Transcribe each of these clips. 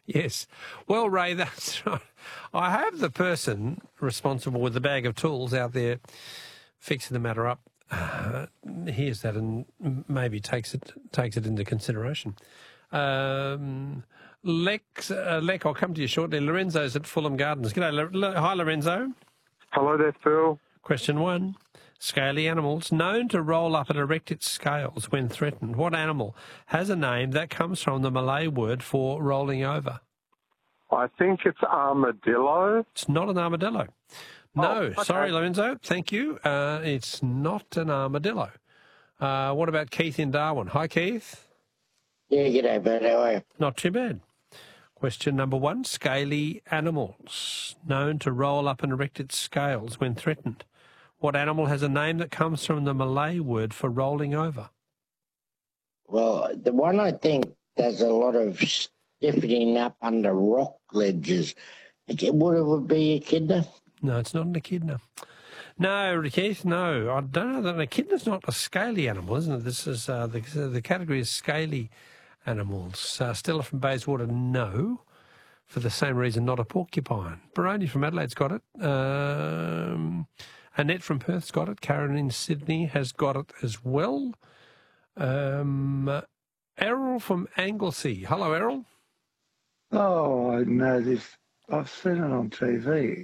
Yes. Well, Ray, that's right. I have the person responsible with the bag of tools out there fixing the matter up. Hears that and maybe takes it into consideration. Lex, I'll come to you shortly. Lorenzo's at Fulham Gardens. G'day, hi, Lorenzo. Hello there, Phil. Question 1. Scaly animals known to roll up and erect its scales when threatened. What animal has a name that comes from the Malay word for rolling over? I think it's armadillo. It's not an armadillo. No, okay. Sorry, Lorenzo. Thank you. It's not an armadillo. What about Keith in Darwin? Hi, Keith. Yeah, g'day, bud. How are you? Not too bad. Question number 1. Scaly animals known to roll up and erect its scales when threatened. What animal has a name that comes from the Malay word for rolling over? Well, the one I think does a lot of stiffening up under rock ledges. Would it be a echidna? No, it's not an echidna. No, Keith, no. I don't know that an echidna's not a scaly animal, isn't it? This is the category is scaly animals. Stella from Bayswater, no. For the same reason, not a porcupine. Baroni from Adelaide's got it. Annette from Perth's got it. Karen in Sydney has got it as well. Errol from Anglesey. Hello, Errol. Oh, I know this. I've seen it on TV.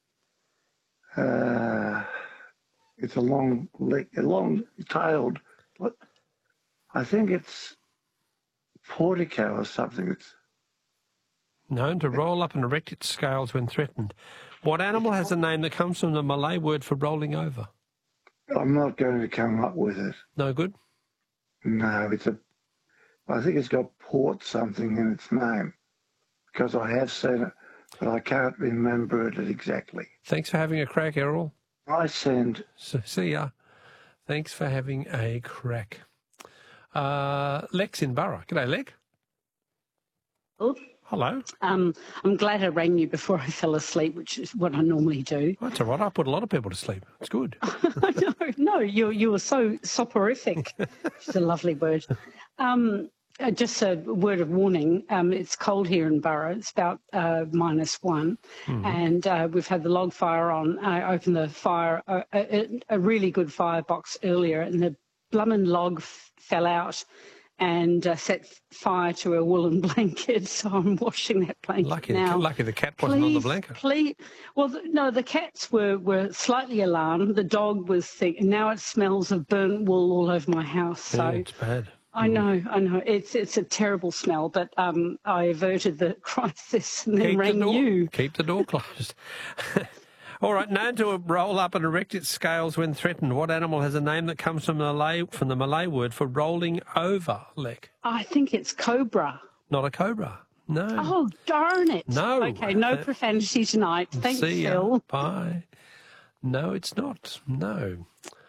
It's a long-tailed. I think it's portico or something. It's known to roll up and erect its scales when threatened. What animal has a name that comes from the Malay word for rolling over? I'm not going to come up with it. No good? No, I think it's got port something in its name, because I have seen it, but I can't remember it exactly. Thanks for having a crack, Errol. See ya. Thanks for having a crack. Lex in Borough. G'day, Lex. Oh. Hello. I'm glad I rang you before I fell asleep, which is what I normally do. That's all right. I put a lot of people to sleep. It's good. No, you were so soporific. It's a lovely word. Just a word of warning. It's cold here in Borough. It's about -1, and we've had the log fire on. I opened the fire, a really good firebox earlier, and the blummin' log fell out and set fire to a woolen blanket. So I'm washing that blanket now. Lucky the cat wasn't on the blanket. Please. Well, no, the cats were slightly alarmed. The dog was sick, and now it smells of burnt wool all over my house. So yeah, it's bad. I know. It's a terrible smell, but I averted the crisis and then rang you. Keep the door closed. All right, known to roll up and erect its scales when threatened. What animal has a name that comes from the Malay word for rolling over, Lek? I think it's cobra. Not a cobra. No. Oh, darn it. No. Okay, no profanity tonight. Thanks, See ya. Phil. Bye. No, it's not. No.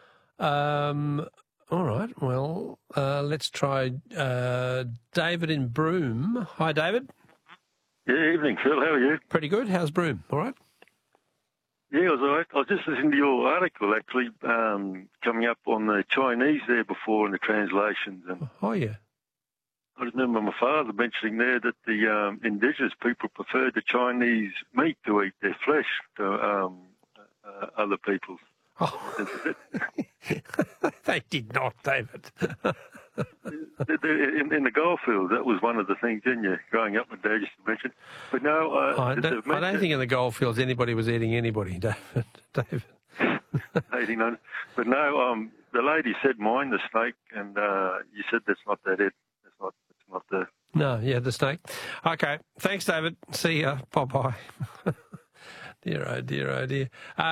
All right, well, let's try David in Broome. Hi, David. Yeah, evening, Phil. How are you? Pretty good. How's Broome? All right? Yeah, I was all right. I was just listening to your article, actually, coming up on the Chinese there before in the translations. And oh, yeah. I remember my father mentioning there that the indigenous people preferred the Chinese meat to eat their flesh to other people's. Oh. They did not, David. in the goldfields, that was one of the things, didn't you? Growing up, my dad used to mention. But no, I don't think in the goldfields anybody was eating anybody, David. But no, the lady said, "Mind the snake," and you said that's not that it. That's not the. No, yeah, the snake. Okay, thanks, David. See ya. Bye. Dear, oh dear.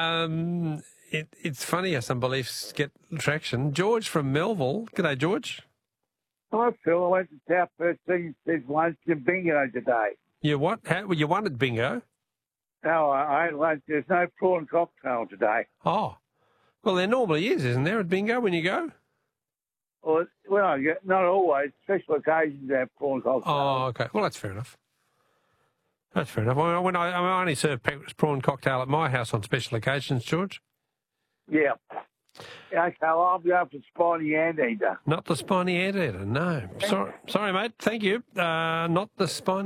It's funny how some beliefs get traction. George from Melville. G'day, George. Hi, Phil. I went to South First Thing says lunch and bingo today. You what? You won at bingo? No, I had lunch. There's no prawn cocktail today. Oh. Well, there normally is, isn't there, at bingo when you go? Well, not always. Special occasions they have prawn cocktail. Oh, okay. Well, that's fair enough. I only serve prawn cocktail at my house on special occasions, George. Yeah. Okay, well, I'll be after spiny anteater. Not the spiny anteater, no. Sorry, mate. Thank you. Not the spiny